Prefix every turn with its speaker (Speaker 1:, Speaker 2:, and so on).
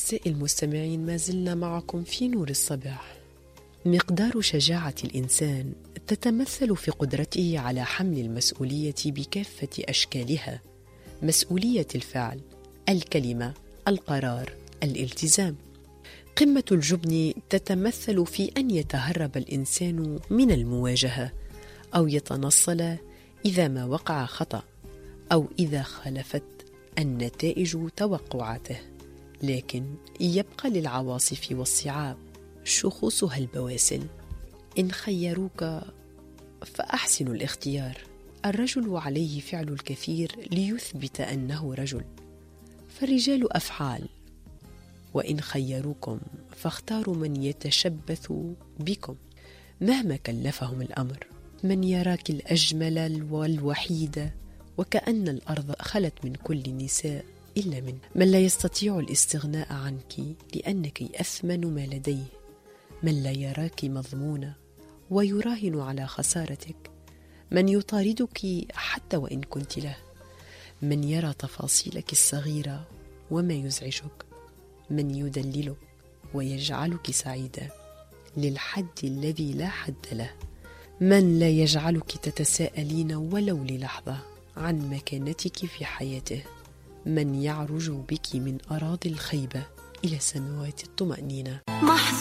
Speaker 1: أعزائي المستمعين، ما زلنا معكم في نور الصباح. مقدار شجاعة الإنسان تتمثل في قدرته على حمل المسؤولية بكافة أشكالها، مسؤولية الفعل، الكلمة، القرار، الالتزام. قمة الجبن تتمثل في أن يتهرب الإنسان من المواجهة أو يتنصل إذا ما وقع خطأ أو إذا خالفت النتائج توقعاته. لكن يبقى للعواصف والصعاب شخوصها البواسل. إن خيروك فأحسن الاختيار. الرجل عليه فعل الكثير ليثبت أنه رجل، فالرجال أفعال. وإن خيروكم فاختاروا من يتشبث بكم مهما كلفهم الأمر. من يراك الأجمل والوحيدة وكأن الأرض خلت من كل النساء إلا من لا يستطيع الاستغناء عنك لأنك أثمن ما لديه. من لا يراك مضمونة ويراهن على خسارتك. من يطاردك حتى وإن كنت له. من يرى تفاصيلك الصغيرة وما يزعجك. من يدللك ويجعلك سعيدة للحد الذي لا حد له. من لا يجعلك تتساءلين ولو للحظة عن مكانتك في حياته. من يعرج بك من أراضي الخيبة إلى سماوات الطمأنينة.